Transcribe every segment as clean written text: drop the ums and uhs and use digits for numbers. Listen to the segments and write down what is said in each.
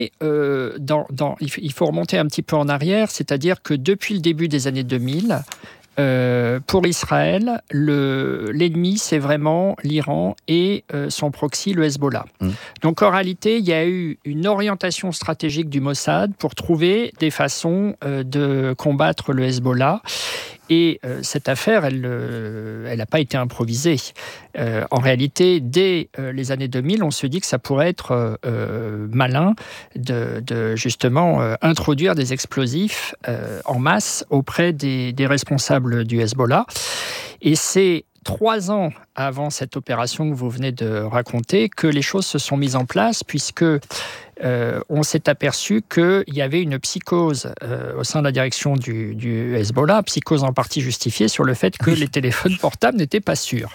il faut remonter un petit peu en arrière, c'est-à-dire que depuis le début des années 2000, pour Israël, l'ennemi, c'est vraiment l'Iran et son proxy, le Hezbollah. Donc en réalité, il y a eu une orientation stratégique du Mossad pour trouver des façons de combattre le Hezbollah. Et cette affaire, elle n'a pas été improvisée. En réalité, dès les années 2000, on se dit que ça pourrait être malin de justement introduire des explosifs en masse auprès des responsables du Hezbollah. Et c'est 3 ans avant cette opération que vous venez de raconter que les choses se sont mises en place, puisque on s'est aperçu qu'il y avait une psychose au sein de la direction du Hezbollah, psychose en partie justifiée sur le fait que les téléphones portables n'étaient pas sûrs.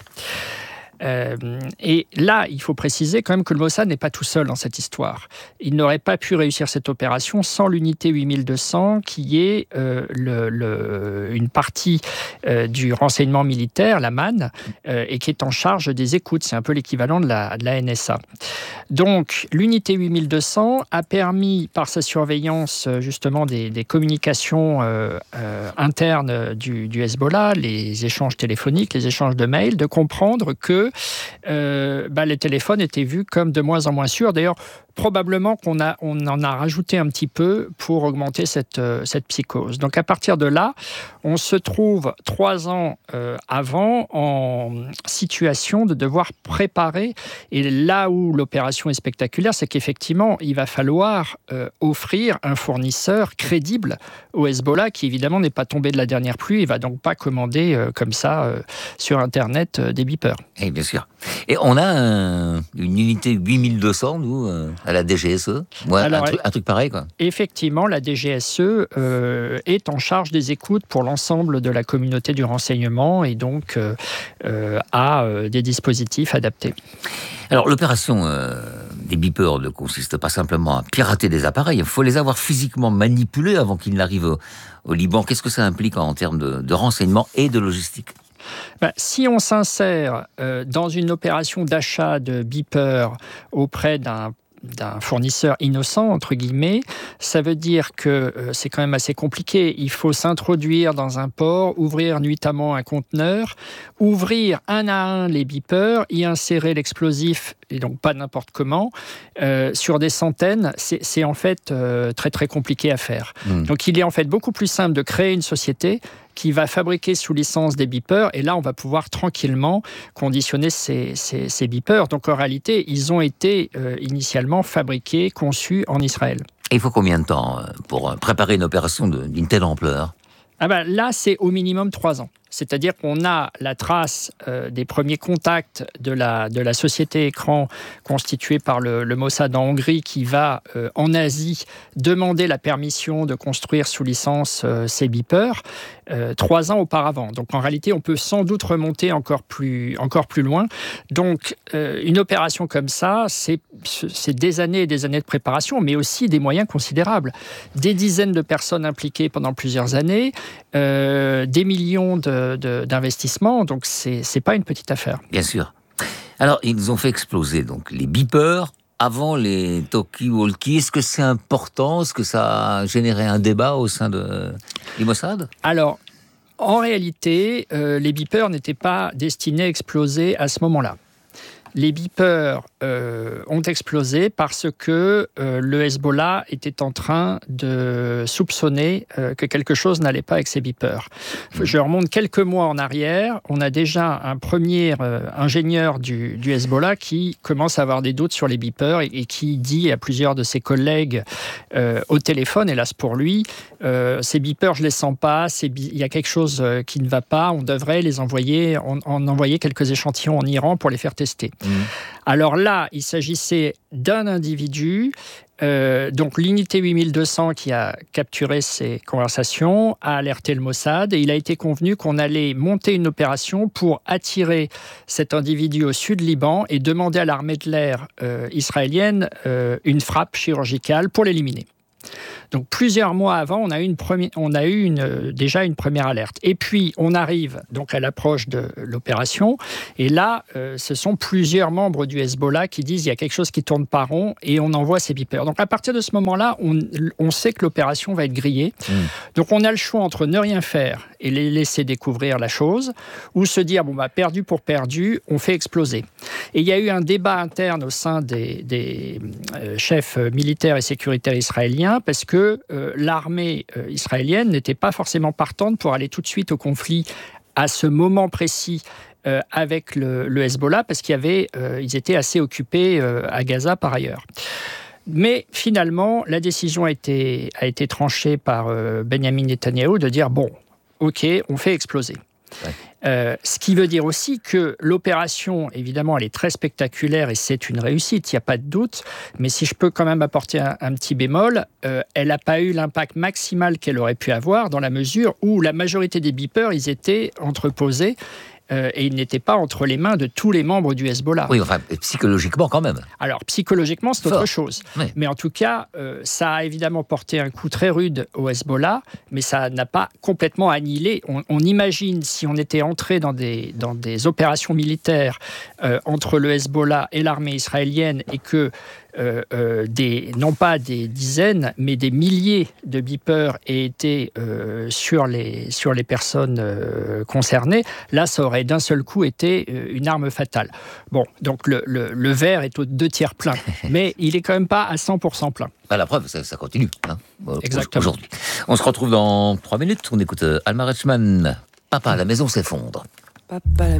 Et là, il faut préciser quand même que le Mossad n'est pas tout seul dans cette histoire. Il n'aurait pas pu réussir cette opération sans l'unité 8200, qui est une partie du renseignement militaire, la MAN, et qui est en charge des écoutes. C'est un peu l'équivalent de la NSA. Donc, l'unité 8200 a permis, par sa surveillance justement des communications internes du Hezbollah, les échanges téléphoniques, les échanges de mails, de comprendre que les téléphones étaient vus comme de moins en moins sûrs. D'ailleurs, probablement qu'on en a rajouté un petit peu pour augmenter cette psychose. Donc à partir de là, on se trouve 3 ans avant en situation de devoir préparer. Et là où l'opération est spectaculaire, c'est qu'effectivement, il va falloir offrir un fournisseur crédible au Hezbollah, qui évidemment n'est pas tombé de la dernière pluie. Il ne va donc pas commander comme ça sur Internet des beepers. Et bien sûr. Et on a une unité 8200, nous, à la DGSE. Ouais, alors, un truc pareil, quoi. Effectivement, la DGSE est en charge des écoutes pour l'ensemble de la communauté du renseignement et donc a des dispositifs adaptés. Alors, l'opération des beepers ne consiste pas simplement à pirater des appareils. Il faut les avoir physiquement manipulés avant qu'ils n'arrivent au Liban. Qu'est-ce que ça implique en termes de renseignement et de logistique ? Si on s'insère dans une opération d'achat de beepers auprès d'un fournisseur innocent, entre guillemets, ça veut dire que c'est quand même assez compliqué. Il faut s'introduire dans un port, ouvrir nuitamment un conteneur, ouvrir un à un les beepers, y insérer l'explosif, et donc pas n'importe comment, sur des centaines. C'est en fait très très compliqué à faire. Donc il est en fait beaucoup plus simple de créer une société qui va fabriquer sous licence des beepers, et là on va pouvoir tranquillement conditionner ces beepers. Donc en réalité, ils ont été initialement fabriqués, conçus en Israël. Et il faut combien de temps pour préparer une opération d'une telle ampleur ? Là, c'est au minimum 3 ans. C'est-à-dire qu'on a la trace des premiers contacts de la société écran constituée par le Mossad en Hongrie qui va en Asie demander la permission de construire sous licence ces beepers 3 ans auparavant. Donc en réalité, on peut sans doute remonter encore plus loin. Donc une opération comme ça, c'est des années et des années de préparation, mais aussi des moyens considérables. Des dizaines de personnes impliquées pendant plusieurs années, des millions d'investissement, donc c'est pas une petite affaire. Bien sûr. Alors, ils ont fait exploser donc les beepers avant les talkie-walkie. Est-ce que c'est important ? Est-ce que ça a généré un débat au sein du Mossad ? Alors, en réalité, les beepers n'étaient pas destinés à exploser à ce moment-là. Les beepers ont explosé parce que le Hezbollah était en train de soupçonner que quelque chose n'allait pas avec ces beepers. Je remonte quelques mois en arrière, on a déjà un premier ingénieur du Hezbollah qui commence à avoir des doutes sur les beepers et qui dit à plusieurs de ses collègues au téléphone, hélas pour lui, ces beepers je les sens pas, il y a quelque chose qui ne va pas, on devrait les envoyer, on envoyer quelques échantillons en Iran pour les faire tester. Alors là, il s'agissait d'un individu, donc l'unité 8200 qui a capturé ces conversations a alerté le Mossad et il a été convenu qu'on allait monter une opération pour attirer cet individu au sud Liban et demander à l'armée de l'air israélienne une frappe chirurgicale pour l'éliminer. Donc plusieurs mois avant, on a eu déjà une première alerte. Et puis on arrive donc à l'approche de l'opération, et là, ce sont plusieurs membres du Hezbollah qui disent il y a quelque chose qui tourne pas rond, et on envoie ces beepers. Donc à partir de ce moment-là, on sait que l'opération va être grillée. Donc on a le choix entre ne rien faire et les laisser découvrir la chose, ou se dire perdu pour perdu, on fait exploser. Et il y a eu un débat interne au sein des chefs militaires et sécuritaires israéliens, parce que l'armée israélienne n'était pas forcément partante pour aller tout de suite au conflit à ce moment précis avec le Hezbollah, parce qu'ils étaient assez occupés à Gaza par ailleurs. Mais finalement, la décision a été tranchée par Benjamin Netanyahou de dire ok, on fait exploser. Ouais. Ce qui veut dire aussi que l'opération, évidemment, elle est très spectaculaire et c'est une réussite, il n'y a pas de doute. Mais si je peux quand même apporter un petit bémol, elle n'a pas eu l'impact maximal qu'elle aurait pu avoir, dans la mesure où la majorité des beepers, ils étaient entreposés. Et il n'était pas entre les mains de tous les membres du Hezbollah. Oui, enfin, psychologiquement quand même. Alors, psychologiquement, c'est autre chose. Oui. Mais en tout cas, ça a évidemment porté un coup très rude au Hezbollah, mais ça n'a pas complètement annihilé. On imagine, si on était entré dans des opérations militaires entre le Hezbollah et l'armée israélienne, et que non pas des dizaines, mais des milliers de beepers aient été sur les personnes concernées, là, ça aurait d'un seul coup été une arme fatale. Bon, donc le verre est aux 2 tiers plein, mais il est quand même pas à 100% plein. La preuve, ça continue. Exactement. Aujourd'hui. On se retrouve dans 3 minutes. On écoute Alma Retschmann. Papa, la maison s'effondre. Papa,